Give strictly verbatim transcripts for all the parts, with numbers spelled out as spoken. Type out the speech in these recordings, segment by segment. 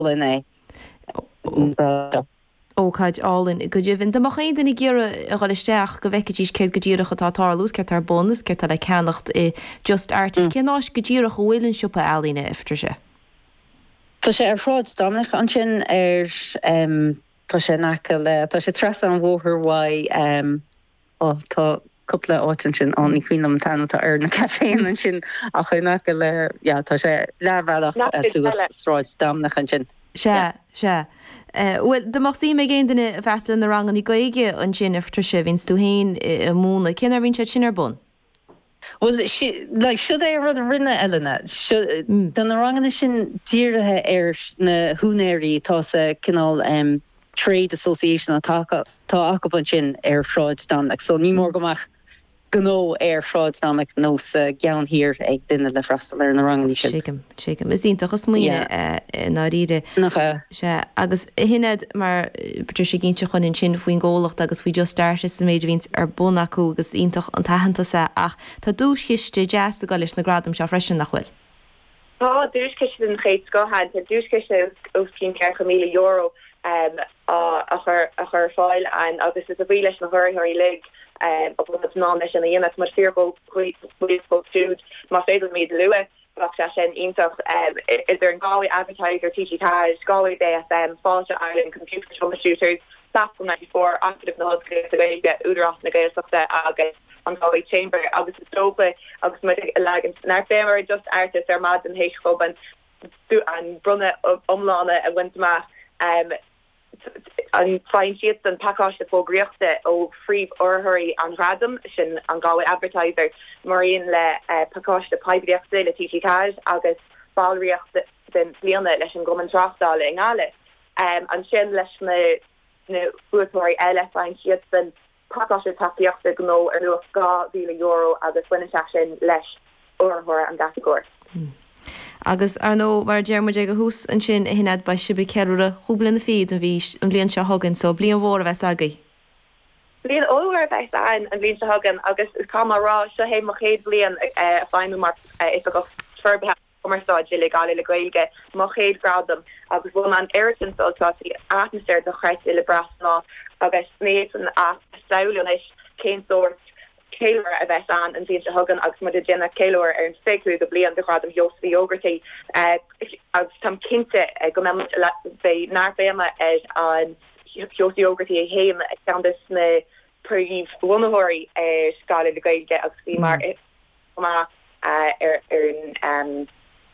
in é. Ócaid álinn go dtíobhann de chéad in ggéire a gáilisteach go bhheicetís céad go ddíirecha tátálús ceart ar bonus ceart le ceannacht i just airtid cenáis go ddíireach bhfuilinn siúpa ealaína iftar se. Tá sé ar fráid Dominic an sin ar tá sé nacail le tá sé tres an bhóthar wai ó tá couple átain sin an ní chuoinm tananta ar na caféin an sin a chu nacail le tá sé leabhheach suas sráid Dominic an sin. Se se. Well de mar sí mé géin duna festal na rangan í goige an sin iftar se víns tú hain múna cin ar vín se sin ar bun. Well si like should é rud a rinne eilena den na rangan sin díirithe ar na húnéirí tá sa cinál um, Trade Association atá tá acaban sin ar Shráid Dominic so ní mór gomach gó ar Shráid Dominic nó sa gean hir ag duine le freistal ar na rangan sin. Sécam, sécam. Is dínta chus muoine ná riide se agus hinad mar Patricia ginse chun sin faoin ggólacht agus faoi just starte sa méidir víns ar buna acu agus ítach an tahananta sa ach tá dús chiiste jazz a galis na gradam se freisin nachhfuil. Tá dús ciiste an chéit gohan tá dús ciiste ó cin cecha míle euro um, a chur a chur fáil an agus is a bhí leis na thuirí lig um, op het naam is en een maar veerbo goedkoop food maar veel mee de luwe en intocht is er een Galway advertiser T G Cash Galway D S M False Island computer troubleshooters staff from ninety-four active na hostel de way get uderaf na gael success agus an Galway chamber agus is stope agus moet ik lagen naar femer just artist er mad en heeschoop en en brunne omlane en windma um an fáin siad an pakáiste fógriachta ó phríomh orthirí an radam sin an Galway advertiser maríon le uh, pakáiste paibríachta le T G Cash agus báilríocht den bliana leis an goman trachtála in gáile um, an sin leis na na fuatóirí eile fáin siad san pakáiste taíochta gó ar nuach gá mhíle euro agus fuine sin leis orthóir an gasagóir. Hmm. Agus ar nó mar dearmid ag a hús an sin a hinad ba sibe ceúra húblin na féad an bhí an blion se hagan so blion mhór a bheits agaí. Blion óhar a bheits an an blion se hagan agus is cá rá se hé mo chéad blion a fáinú mar is a go ferbethe commeráid le gáile le gailge mo chéad gradam agus bhfuil an airtin soltáí atmosfér do chreid le brasná agus snéad an a saoúlan is cén sort Taylor a bheits an an bhíon se hagan agus mu déna Taylor ar an féú go blion de chradam jos bhí ógartaí agus tam cinnte go bé nar féma ar an josi ógartaí a héim ag soundas na príomh bhunathirí ar scála le gailge agus bhí mar ar ar an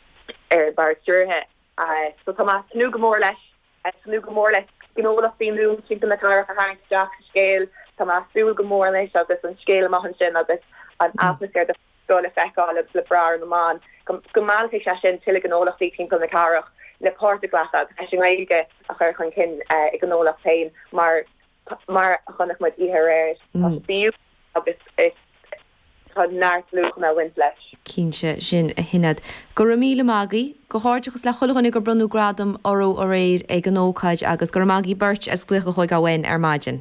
ar bar stúrthe so tá snú go mór leis snú go mór leis gnólach bíú sin na car a haing deach scéil Tá súil go mór leis agus an scéile maithan sin agus an atmosfér de scoile feicáil le bra an amán go máil se sin tuile gnólach tí go na carach le páirta glas agus sin réige a chur chun cin i gnólach féin mar mar a chunach mu ihe réir bíú agus is tá náirlú me win leis. Cínse sin a hinad. Go míle mágaí go háirteachas le chulachanig go brunú gradam oró ó réid ag an nócaid agus go mágaí burt as glucha chuig gahain ar maidin.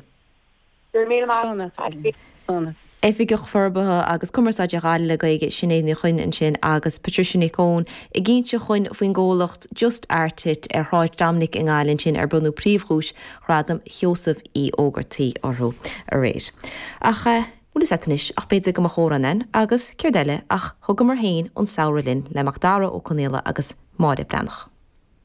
Éfi goch forbathe agus cumarsáide gáile le gaige sinnéna chuin an sin agus Patricia Nicón i ggéintse chuin faoin ggólacht just airtit ar Shráid Dominic in gáilinn sin ar brunú príomhrúis radam Joseph í ógartaí orthú a réir. Ach bhfuil setanis ach beidir go chóranan agus ceir deile ach thugam mar hain ón saoralinn le Macdara ó Conéla agus Máide Brenach.